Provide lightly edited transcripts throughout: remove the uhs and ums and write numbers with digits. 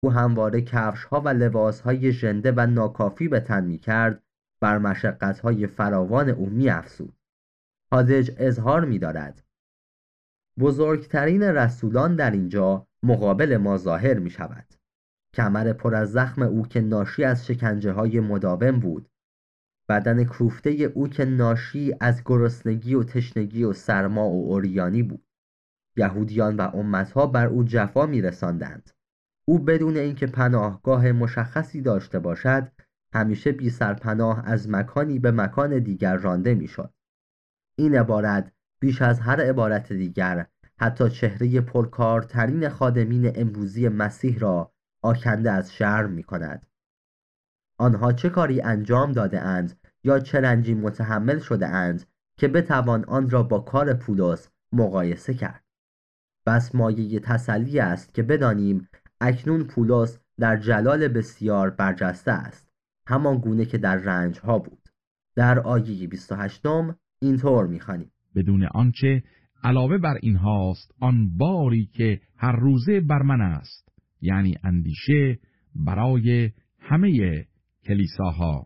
او همواره کفش‌ها و لباس‌های ژنده و ناکافی به تن می‌کرد، بر مشقت‌های فراوان او می‌افزود. هادج اظهار می‌دارد: بزرگترین رسولان در اینجا مقابل ما ظاهر می‌شود. کمر پر از زخم او که ناشی از شکنجه‌های مداوم بود، بدن کوفته او که ناشی از گرسنگی و تشنگی و سرما و عریانی بود. یهودیان و امتها بر او جفا می‌رساندند. او بدون اینکه پناهگاه مشخصی داشته باشد، همیشه بی سرپناه از مکانی به مکان دیگر رانده می‌شد. این عبارت بیش از هر عبارت دیگر حتی چهره پرکارترین خادمین امروزی مسیح را آکنده از شرم می‌کند. آنها چه کاری انجام داده اند یا چه رنجی متحمل شده اند که بتوان آن را با کار پولس مقایسه کرد. بس مایه تسلی است که بدانیم اکنون پولس در جلال بسیار برجسته است، همان گونه که در رنجها بود. در آیه 28 اینطور می‌خوانیم: بدون آنچه علاوه بر این هاست آن باری که هر روزه بر من است، یعنی اندیشه برای همه کلیساها.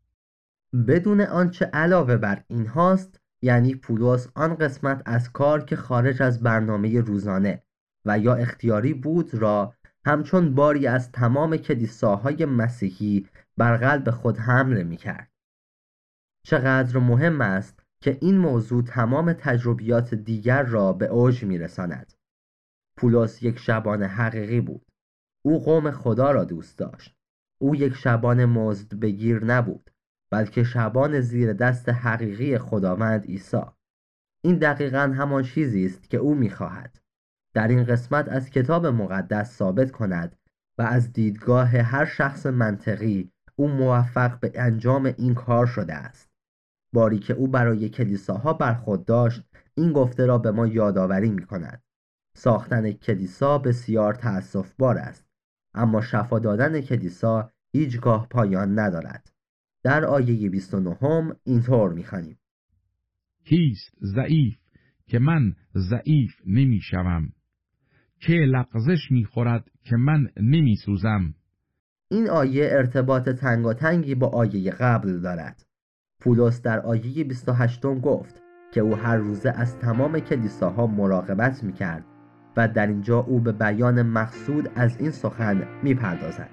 بدون آنچه علاوه بر این هاست یعنی پولس آن قسمت از کار که خارج از برنامه روزانه و یا اختیاری بود را همچون باری از تمام کلیساهای مسیحی بر قلب خود حمل می‌کرد. چقدر مهم است که این موضوع تمام تجربیات دیگر را به اوج می‌رساند. پولس یک شبان حقیقی بود. او قوم خدا را دوست داشت. او یک شبان مزد بگیر نبود، بلکه شبان زیر دست حقیقی خداوند عیسی. این دقیقاً همان چیزی است که او می‌خواهد در این قسمت از کتاب مقدس ثابت کند و از دیدگاه هر شخص منطقی او موفق به انجام این کار شده است. باری که او برای کلیساها بر خود داشت این گفته را به ما یادآوری می‌کند: ساختن کلیسا بسیار تأسف‌بار است، اما شفا دادن کلیسا هیچگاه پایان ندارد. در آیه 29 اینطور می‌خوانیم: کیست ضعیف که من ضعیف نمی‌شوم؟ که لغزش می‌خورد که من نمی‌سوزم؟ این آیه ارتباط تنگاتنگی با آیه قبل دارد. پولس در آیه 28 گفت که او هر روزه از تمام کلیساها مراقبت می‌کرد و در اینجا او به بیان مقصود از این سخن می‌پردازد.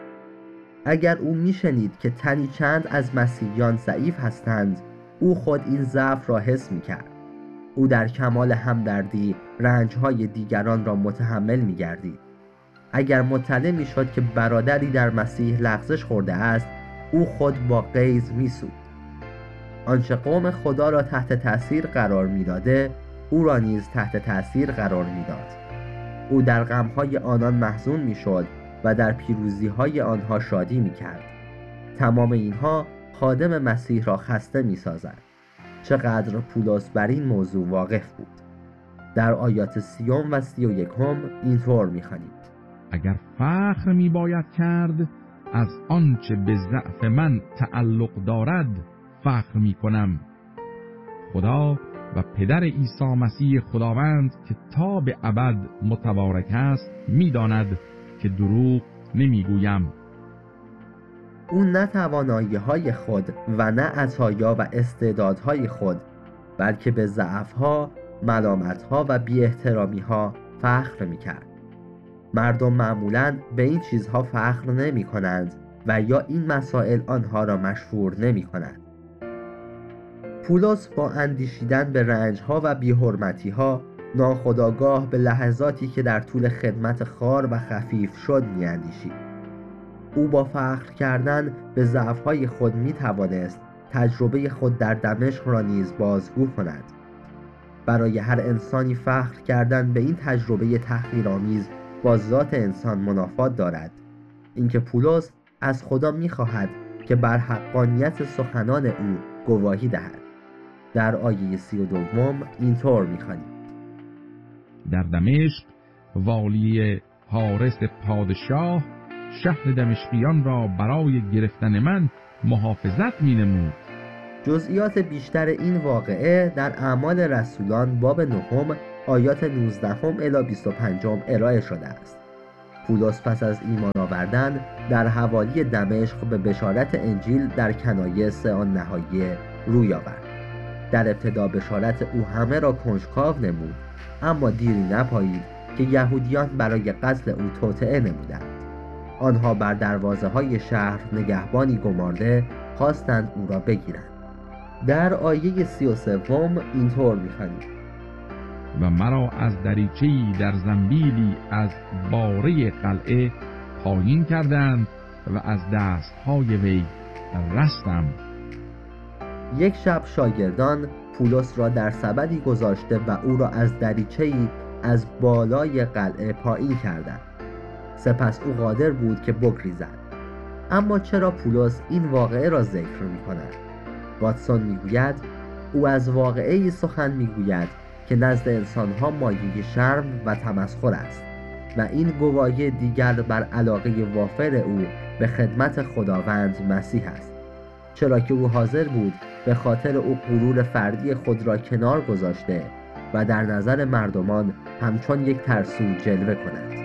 اگر او می‌شنید که تنی چند از مسیحیان ضعیف هستند، او خود این ضعف را حس می‌کرد. او در کمال همدردی رنج‌های دیگران را متحمل می‌گردید. اگر مطلع می‌شد که برادری در مسیح لغزش خورده است، او خود با غیظ می‌سوخت. آنچه قوم خدا را تحت تأثیر قرار می‌داده، او را نیز تحت تأثیر قرار می‌داد. او در غم‌های آنان محزون می‌شد و در پیروزی‌های آنها شادی می‌کرد. تمام اینها خادم مسیح را خسته می‌سازد. چقدر پولس بر این موضوع واقف بود. در آیات 30 و 31 اینطور می‌خوانیم: اگر فخر میباید کرد از آنچه به ضعف من تعلق دارد فخر میکنم. خدا و پدر عیسی مسیح خداوند که تا به ابد متبارک است میداند که دروغ نمیگویم. او نه توانایی‌های خود و نه عطایا و استعدادهای خود، بلکه به ضعف‌ها، ملامت‌ها و بی‌احترامی‌ها فخر می‌کرد. مردم معمولاً به این چیزها فخر نمی‌کنند و یا این مسائل آنها را مشهور نمی‌کنند. پولس با اندیشیدن به رنج‌ها و بی‌حرمتی‌ها ناخودآگاه به لحظاتی که در طول خدمت خوار و خفیف شد می‌اندیشید. او با فخر کردن به ضعف‌های خود می‌توانست تجربه خود در دمشق را نیز بازگو کند. برای هر انسانی فخر کردن به این تجربه تحقیرآمیز با ذات انسان منافات دارد. اینکه پولس از خدا می‌خواهد که بر حقانیت سخنان او گواهی دهد. در آیه 32 اینطور می‌خوانیم: در دمشق والی حارس پادشاه شهر دمشقیان را برای گرفتن من محافظت می‌نمود. جزئیات بیشتر این واقعه در اعمال رسولان باب 9 آیات 19 الی 25 ارائه شده است. پولس پس از ایمان آوردن در حوالی دمشق به بشارت انجیل در کنایس آن ناحیه روی آورد. در ابتدا بشارت او همه را کنجکاو نمود، اما دیری نپایید که یهودیان برای قتل او توطئه نمودند. آنها بر دروازه های شهر نگهبانی گمارده خواستند او را بگیرند. در آیه 33 اینطور می‌خوانیم: و مرا از دریچه‌ای در زنبیلی از باره قلعه پایین کردند و از دستهای وی رستم. یک شب شاگردان پولس را در سبدی گذاشته و او را از دریچه‌ای از بالای قلعه پایین کردند. سپس او قادر بود که بگریزد. اما چرا پولس این واقعه را ذکر می‌کند؟ واتسون میگوید او از واقعه‌ای سخن میگوید که نزد انسانها مایه شرم و تمسخر است و این گواهی دیگر بر علاقه وافر او به خدمت خداوند مسیح است، چرا که او حاضر بود به خاطر او غرور فردی خود را کنار گذاشته و در نظر مردمان همچون یک ترسو جلوه کند.